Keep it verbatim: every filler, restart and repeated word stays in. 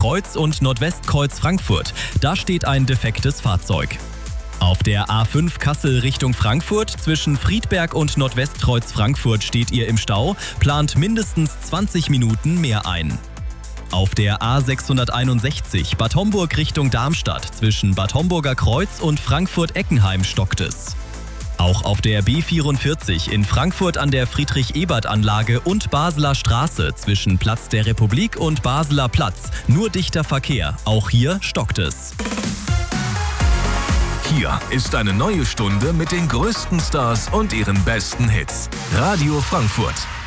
Kreuz und Nordwestkreuz Frankfurt. Da steht ein defektes Fahrzeug. Auf der A fünf Kassel Richtung Frankfurt zwischen Friedberg und Nordwestkreuz Frankfurt steht ihr im Stau, plant mindestens zwanzig Minuten mehr ein. Auf der A sechshunderteinundsechzig Bad Homburg Richtung Darmstadt zwischen Bad Homburger Kreuz und Frankfurt-Eckenheim stockt es. Auch auf der B vierundvierzig in Frankfurt an der Friedrich-Ebert-Anlage und Basler Straße zwischen Platz der Republik und Basler Platz nur dichter Verkehr, auch hier stockt es. Hier ist eine neue Stunde mit den größten Stars und ihren besten Hits. Radio Frankfurt.